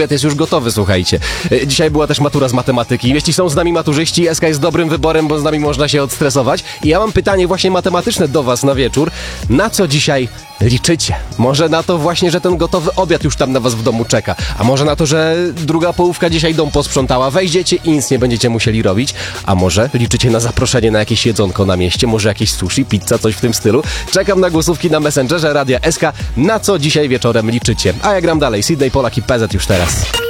obiad jest już gotowy, słuchajcie. Dzisiaj była też matura z matematyki. Jeśli są z nami maturzyści, SK jest dobrym wyborem, bo z nami można się odstresować. I ja mam pytanie właśnie matematyczne do was na wieczór. Na co dzisiaj liczycie? Może na to właśnie, że ten gotowy obiad już tam na was w domu czeka. A może na to, że druga połówka dzisiaj dom posprzątała, wejdziecie i nic nie będziecie musieli robić. A może liczycie na zaproszenie na jakieś jedzonko na mieście, może jakieś sushi, pizza, coś w tym stylu. Czekam na głosówki na Messengerze Radia SK. Na co dzisiaj wieczorem liczycie? A ja gram dalej. Sydney, Polak i PZ już teraz.